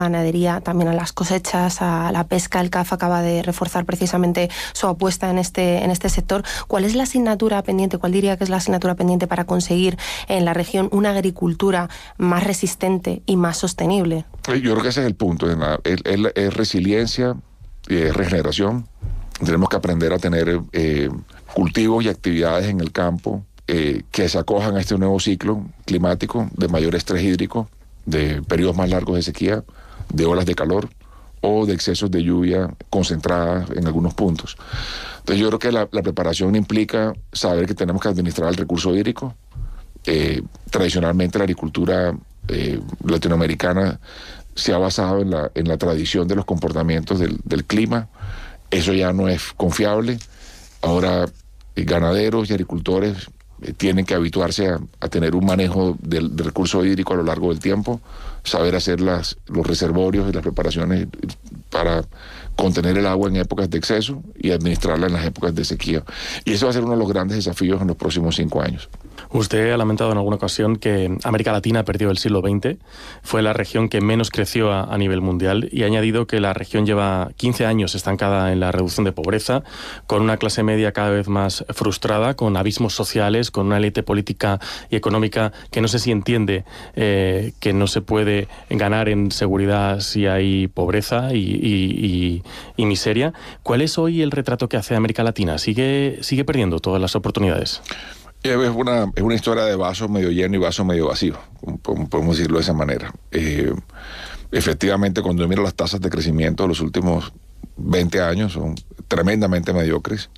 ganadería, también a las cosechas, a la pesca. El CAF acaba de reforzar precisamente su apuesta en este sector. ¿Cuál es la asignatura pendiente? ¿Cuál diría que es la asignatura pendiente para conseguir en la región una agricultura más resistente y más sostenible? Yo creo que ese es el punto. Es resiliencia, es regeneración. Tenemos que aprender a tener cultivos y actividades en el campo que se acojan a este nuevo ciclo climático de mayor estrés hídrico, de periodos más largos de sequía, de olas de calor o de excesos de lluvia concentrada en algunos puntos. Entonces yo creo que la preparación implica saber que tenemos que administrar el recurso hídrico. Tradicionalmente la agricultura latinoamericana se ha basado en la tradición de los comportamientos del clima. Eso ya no es confiable. Ahora ganaderos y agricultores tienen que habituarse a tener un manejo del recurso hídrico a lo largo del tiempo, saber hacer los reservorios y las preparaciones para contener el agua en épocas de exceso y administrarla en las épocas de sequía. Y eso va a ser uno de los grandes desafíos en los próximos 5 años. Usted ha lamentado en alguna ocasión que América Latina perdió el siglo XX, fue la región que menos creció a nivel mundial, y ha añadido que la región lleva 15 años estancada en la reducción de pobreza, con una clase media cada vez más frustrada, con abismos sociales, con una élite política y económica que no sé si entiende que no se puede ganar en seguridad si hay pobreza y miseria. ¿Cuál es hoy el retrato que hace América Latina? ¿Sigue perdiendo todas las oportunidades? Es una historia de vaso medio lleno y vaso medio vacío, podemos decirlo de esa manera. Efectivamente, cuando miro las tasas de crecimiento de los últimos 20 años, son tremendamente mediocres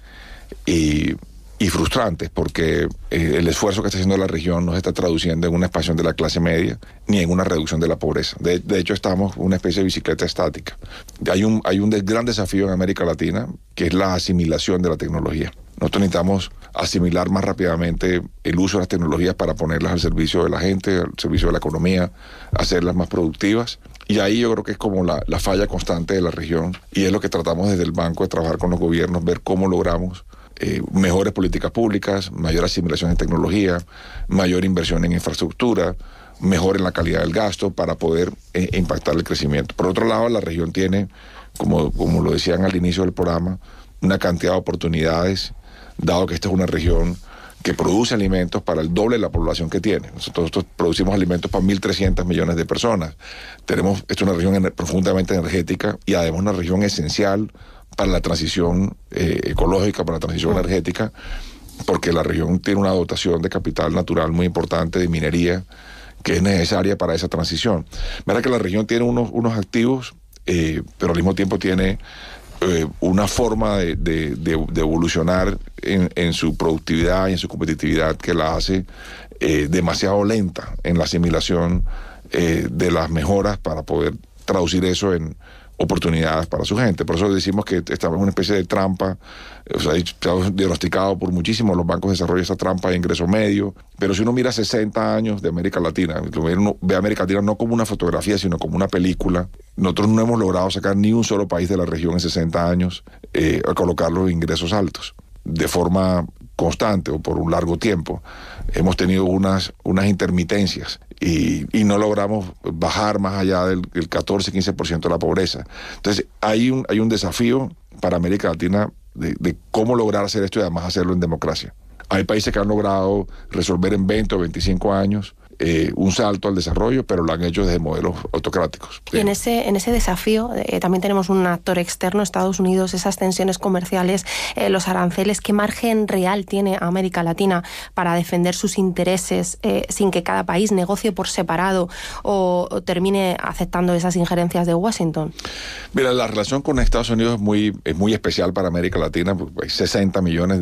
y frustrantes, porque el esfuerzo que está haciendo la región no se está traduciendo en una expansión de la clase media ni en una reducción de la pobreza. De hecho, estamos en una especie de bicicleta estática. Hay un gran desafío en América Latina, que es la asimilación de la tecnología. Nosotros necesitamos asimilar más rápidamente el uso de las tecnologías para ponerlas al servicio de la gente, al servicio de la economía, hacerlas más productivas. Y ahí yo creo que es como la falla constante de la región, y es lo que tratamos desde el banco de trabajar con los gobiernos, ver cómo logramos mejores políticas públicas, mayor asimilación de tecnología, mayor inversión en infraestructura, mejor en la calidad del gasto para poder impactar el crecimiento. Por otro lado, la región tiene, como lo decían al inicio del programa, una cantidad de oportunidades, dado que esta es una región que produce alimentos para el doble de la población que tiene. Nosotros producimos alimentos para 1.300 millones de personas. Esta es una región profundamente energética y además una región esencial para la transición ecológica, para la transición energética, porque la región tiene una dotación de capital natural muy importante, de minería, que es necesaria para esa transición. Verá que la región tiene unos activos, pero al mismo tiempo tiene una forma de evolucionar en su productividad y en su competitividad que la hace demasiado lenta en la asimilación de las mejoras para poder traducir eso en oportunidades para su gente. Por eso decimos que estamos en una especie de trampa. O sea, se ha diagnosticado por muchísimos los bancos de desarrollo esa trampa de ingreso medio, pero si uno mira 60 años de América Latina, uno ve a América Latina no como una fotografía, sino como una película. Nosotros no hemos logrado sacar ni un solo país de la región en 60 años a colocarlos en ingresos altos de forma constante o por un largo tiempo. Hemos tenido unas intermitencias y no logramos bajar más allá del 14-15% de la pobreza. Entonces hay un desafío para América Latina de cómo lograr hacer esto y además hacerlo en democracia. Hay países que han logrado resolver en 20 o 25 años un salto al desarrollo, pero lo han hecho desde modelos autocráticos. Y en ese desafío también tenemos un actor externo, Estados Unidos, esas tensiones comerciales, los aranceles. ¿Qué margen real tiene América Latina para defender sus intereses sin que cada país negocie por separado o termine aceptando esas injerencias de Washington? Mira, la relación con Estados Unidos es muy especial para América Latina, porque hay 60 millones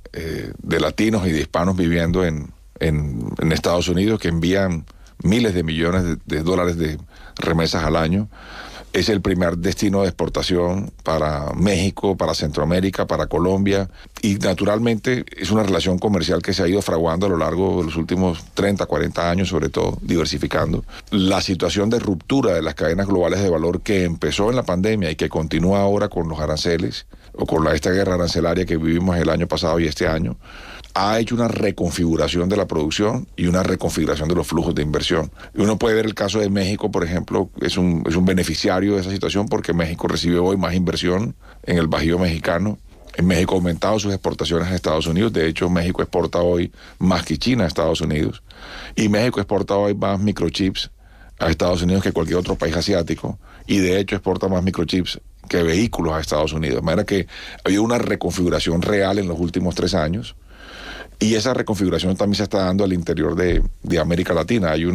de latinos y de hispanos viviendo en Estados Unidos, que envían miles de millones de dólares de remesas al año. Es el primer destino de exportación para México, para Centroamérica, para Colombia, y naturalmente es una relación comercial que se ha ido fraguando a lo largo de los últimos 30, 40 años, sobre todo diversificando. La situación de ruptura de las cadenas globales de valor que empezó en la pandemia y que continúa ahora con los aranceles o con esta guerra arancelaria que vivimos el año pasado y este año, ha hecho una reconfiguración de la producción y una reconfiguración de los flujos de inversión. Y uno puede ver el caso de México, por ejemplo, es un beneficiario de esa situación porque México recibe hoy más inversión en el Bajío mexicano. En México ha aumentado sus exportaciones a Estados Unidos. De hecho, México exporta hoy más que China a Estados Unidos. Y México exporta hoy más microchips a Estados Unidos que cualquier otro país asiático. Y de hecho exporta más microchips que vehículos a Estados Unidos. De manera que ha habido una reconfiguración real en los últimos 3 años. Y esa reconfiguración también se está dando al interior de América Latina. Hay un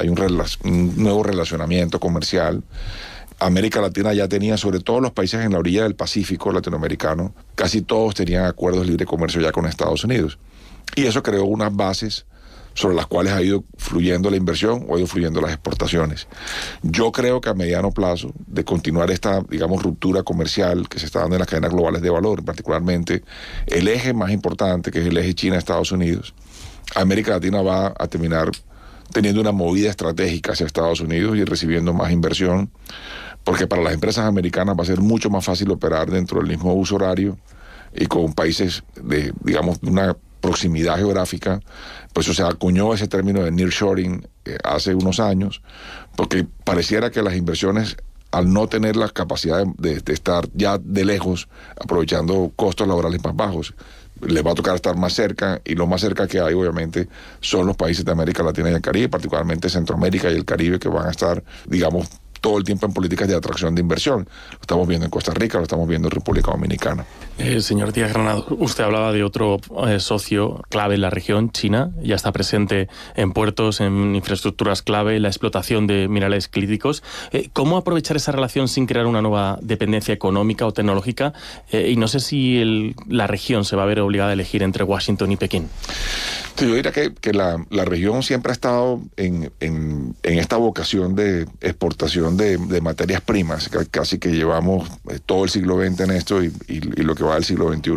nuevo relacionamiento comercial. América Latina ya tenía, sobre todo los países en la orilla del Pacífico latinoamericano, casi todos tenían acuerdos de libre comercio ya con Estados Unidos. Y eso creó unas bases sobre las cuales ha ido fluyendo la inversión o ha ido fluyendo las exportaciones. Yo creo que a mediano plazo, de continuar esta, digamos, ruptura comercial que se está dando en las cadenas globales de valor, particularmente el eje más importante, que es el eje China-Estados Unidos, América Latina va a terminar teniendo una movida estratégica hacia Estados Unidos y recibiendo más inversión, porque para las empresas americanas va a ser mucho más fácil operar dentro del mismo uso horario y con países de, digamos, una proximidad geográfica. Pues se acuñó ese término de nearshoring hace unos años, porque pareciera que las inversiones, al no tener la capacidad de estar ya de lejos, aprovechando costos laborales más bajos, les va a tocar estar más cerca, y lo más cerca que hay, obviamente, son los países de América Latina y el Caribe, particularmente Centroamérica y el Caribe, que van a estar, digamos, todo el tiempo en políticas de atracción de inversión. Lo estamos viendo en Costa Rica, lo estamos viendo en República Dominicana. Señor Díaz Granados, usted hablaba de otro socio clave en la región, China. Ya está presente en puertos, en infraestructuras clave, en la explotación de minerales críticos. ¿Cómo aprovechar esa relación sin crear una nueva dependencia económica o tecnológica? Y no sé si la región se va a ver obligada a elegir entre Washington y Pekín. Sí, yo diría que la región siempre ha estado en esta vocación de exportación de materias primas. Casi que llevamos todo el siglo XX en esto y lo que va del siglo XXI.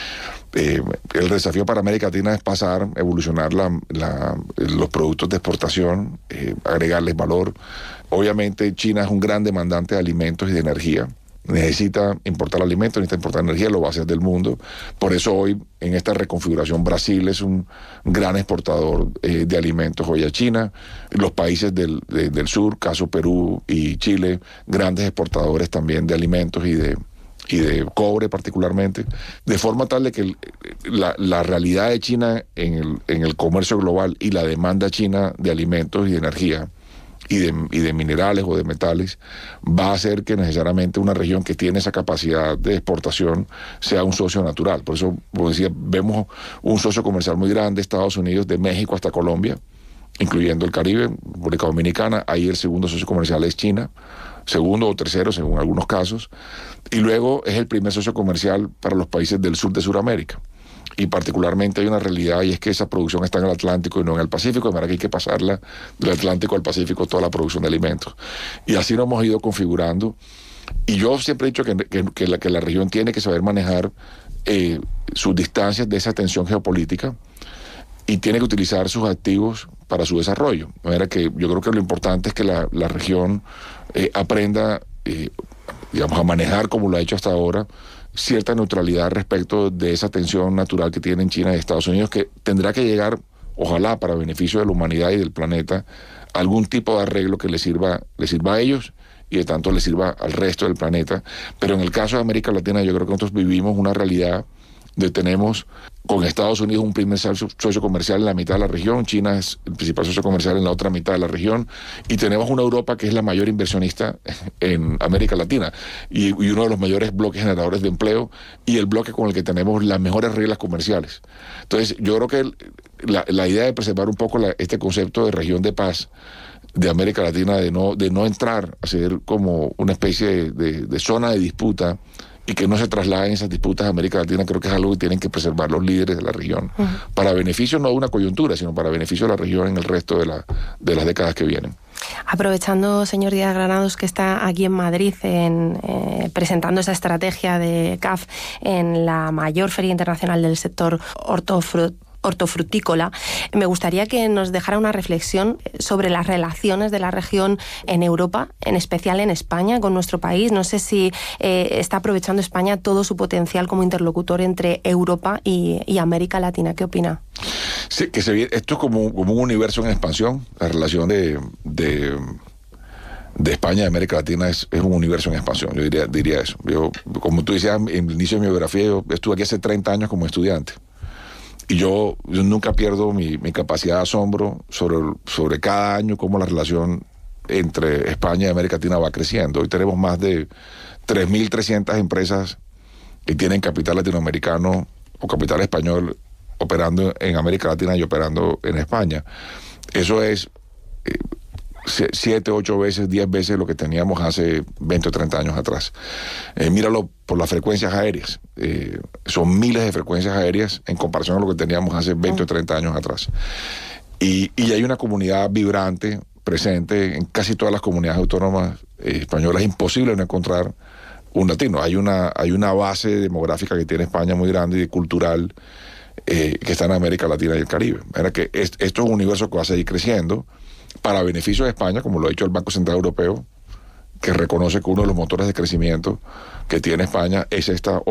El desafío para América Latina es evolucionar los productos de exportación, agregarles valor. Obviamente China es un gran demandante de alimentos y de energía. Necesita importar alimentos, necesita importar energía, lo va a hacer del mundo. Por eso hoy, en esta reconfiguración, Brasil es un gran exportador de alimentos hoy a China. Los países del sur, caso Perú y Chile, grandes exportadores también de alimentos y de cobre particularmente, de forma tal de que la realidad de China en el comercio global y la demanda china de alimentos y de energía y de minerales o de metales va a hacer que necesariamente una región que tiene esa capacidad de exportación sea un socio natural. Por eso, como decía, vemos un socio comercial muy grande, Estados Unidos, de México hasta Colombia, incluyendo el Caribe, República Dominicana. Ahí el segundo socio comercial es China, segundo o tercero según algunos casos, y luego es el primer socio comercial para los países del sur de Sudamérica. Y particularmente hay una realidad, y es que esa producción está en el Atlántico y no en el Pacífico, de manera que hay que pasarla del Atlántico al Pacífico, toda la producción de alimentos. Y así nos hemos ido configurando. Y yo siempre he dicho que la región tiene que saber manejar sus distancias de esa tensión geopolítica y tiene que utilizar sus activos para su desarrollo. De manera que yo creo que lo importante es que la región aprenda, digamos, a manejar, como lo ha hecho hasta ahora, cierta neutralidad respecto de esa tensión natural que tienen China y Estados Unidos, que tendrá que llegar, ojalá para beneficio de la humanidad y del planeta, algún tipo de arreglo que les sirva a ellos y de tanto les sirva al resto del planeta. Pero en el caso de América Latina, yo creo que nosotros vivimos una realidad de tenemos con Estados Unidos un primer socio comercial en la mitad de la región, China es el principal socio comercial en la otra mitad de la región, y tenemos una Europa que es la mayor inversionista en América Latina y uno de los mayores bloques generadores de empleo y el bloque con el que tenemos las mejores reglas comerciales. Entonces yo creo que la idea de preservar un poco este concepto de región de paz de América Latina, de no entrar a ser como una especie de zona de disputa y que no se trasladen esas disputas a América Latina, creo que es algo que tienen que preservar los líderes de la región, para beneficio no de una coyuntura, sino para beneficio de la región en el resto de las décadas que vienen. Aprovechando, señor Díaz Granados, que está aquí en Madrid presentando esa estrategia de CAF en la mayor feria internacional del sector hortofrutícola. Me gustaría que nos dejara una reflexión sobre las relaciones de la región en Europa, en especial en España, con nuestro país. No sé si está aprovechando España todo su potencial como interlocutor entre Europa y América Latina. ¿Qué opina? Sí, que esto es como un universo en expansión. La relación de España y América Latina es un universo en expansión. Yo diría eso. Yo, como tú decías en el inicio de mi biografía, yo estuve aquí hace 30 años como estudiante. Y yo nunca pierdo mi capacidad de asombro sobre cada año cómo la relación entre España y América Latina va creciendo. Hoy tenemos más de 3.300 empresas que tienen capital latinoamericano o capital español operando en América Latina y operando en España. Eso es 7, 8 veces, 10 veces lo que teníamos hace 20 o 30 años atrás. Míralo por las frecuencias aéreas. Son miles de frecuencias aéreas en comparación a lo que teníamos hace 20 o 30 años atrás. Y hay una comunidad vibrante, presente en casi todas las comunidades autónomas españolas. Es imposible no encontrar un latino. Hay una base demográfica que tiene España muy grande y cultural que está en América Latina y el Caribe. Era que esto es un universo que va a seguir creciendo para beneficio de España, como lo ha dicho el Banco Central Europeo, que reconoce que uno de los motores de crecimiento que tiene España es esta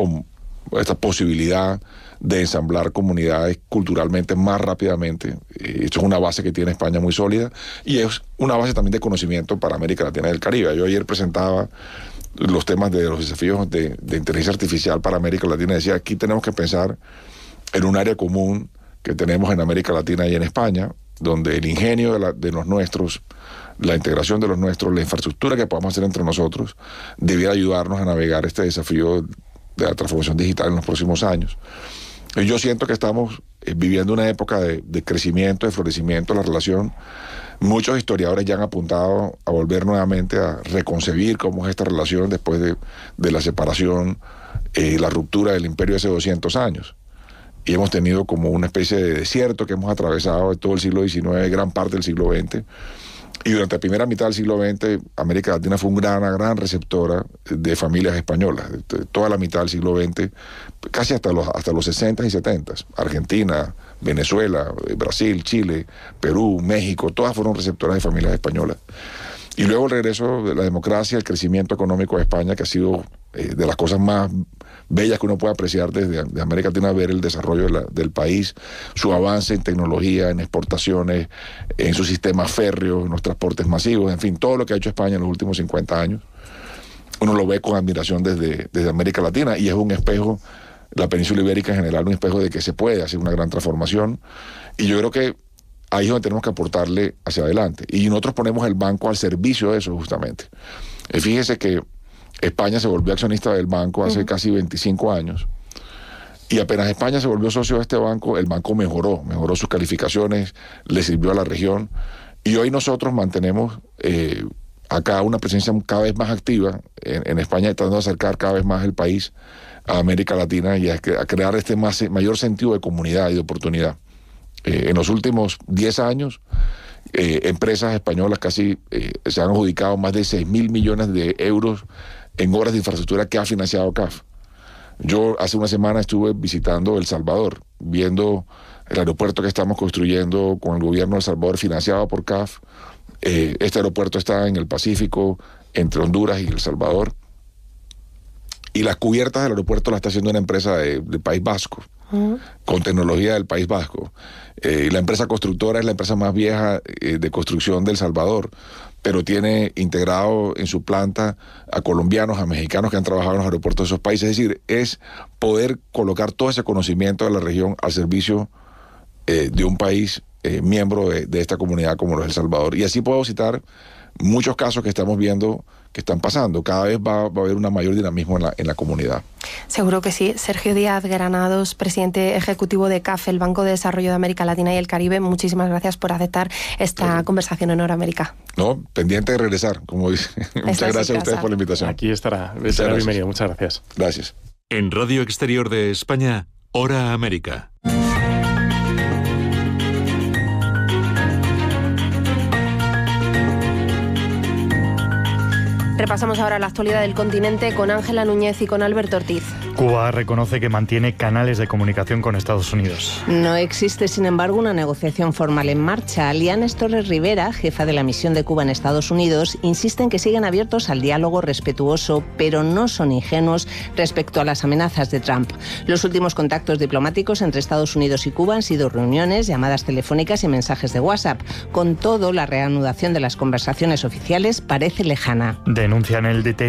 posibilidad de ensamblar comunidades culturalmente más rápidamente. Esto es una base que tiene España muy sólida y es una base también de conocimiento para América Latina y el Caribe. Yo ayer presentaba los temas de los desafíos de inteligencia artificial para América Latina. Decía, aquí tenemos que pensar en un área común que tenemos en América Latina y en España, donde el ingenio de los nuestros, la integración de los nuestros, la infraestructura que podamos hacer entre nosotros, debiera ayudarnos a navegar este desafío de la transformación digital en los próximos años. Y yo siento que estamos viviendo una época de crecimiento, de florecimiento de la relación. Muchos historiadores ya han apuntado a volver nuevamente a reconcebir cómo es esta relación después de la separación y la ruptura del imperio hace 200 años. Y hemos tenido como una especie de desierto que hemos atravesado de todo el siglo XIX, gran parte del siglo XX. Y durante la primera mitad del siglo XX, América Latina fue una gran receptora de familias españolas. Toda la mitad del siglo XX, casi hasta los 60 y 70. Argentina, Venezuela, Brasil, Chile, Perú, México, todas fueron receptoras de familias españolas. Y luego el regreso de la democracia, el crecimiento económico de España, que ha sido de las cosas más bellas que uno puede apreciar desde América Latina, ver el desarrollo del país, su avance en tecnología, en exportaciones, en sus sistemas férreos, en los transportes masivos, en fin, todo lo que ha hecho España en los últimos 50 años. Uno lo ve con admiración desde América Latina y es un espejo, la península ibérica en general, un espejo de que se puede hacer una gran transformación. Y yo creo que ahí es donde tenemos que aportarle hacia adelante. Y nosotros ponemos el banco al servicio de eso justamente. Fíjese que España se volvió accionista del banco hace casi 25 años. Y apenas España se volvió socio de este banco, el banco mejoró sus calificaciones, le sirvió a la región. Y hoy nosotros mantenemos acá una presencia cada vez más activa en España, tratando de acercar cada vez más el país a América Latina y a crear este mayor sentido de comunidad y de oportunidad. En los últimos 10 años, empresas españolas casi se han adjudicado más de 6.000 millones de euros en obras de infraestructura que ha financiado CAF. Yo hace una semana estuve visitando El Salvador, viendo el aeropuerto que estamos construyendo con el gobierno de El Salvador, financiado por CAF. Este aeropuerto está en el Pacífico, entre Honduras y El Salvador. Y las cubiertas del aeropuerto las está haciendo una empresa del País Vasco, con tecnología del País Vasco. La empresa constructora es la empresa más vieja de construcción de El Salvador, pero tiene integrado en su planta a colombianos, a mexicanos que han trabajado en los aeropuertos de esos países. Es decir, es poder colocar todo ese conocimiento de la región al servicio de un país miembro de esta comunidad como lo es El Salvador. Y así puedo citar muchos casos que estamos viendo que están pasando. Cada vez va a haber un mayor dinamismo en la comunidad. Seguro que sí. Sergio Díaz Granados, presidente ejecutivo de CAF, el Banco de Desarrollo de América Latina y el Caribe, muchísimas gracias por aceptar esta conversación en Hora América. No, pendiente de regresar, como dice. Muchas gracias a ustedes por la invitación. Aquí estará bienvenido. Muchas gracias. Gracias. En Radio Exterior de España, Hora América. Repasamos ahora la actualidad del continente con Ángela Núñez y con Alberto Ortiz. Cuba reconoce que mantiene canales de comunicación con Estados Unidos. No existe, sin embargo, una negociación formal en marcha. Lianes Torres Rivera, jefa de la misión de Cuba en Estados Unidos, insiste en que siguen abiertos al diálogo respetuoso, pero no son ingenuos respecto a las amenazas de Trump. Los últimos contactos diplomáticos entre Estados Unidos y Cuba han sido reuniones, llamadas telefónicas y mensajes de WhatsApp. Con todo, la reanudación de las conversaciones oficiales parece lejana. Denuncian el deterioro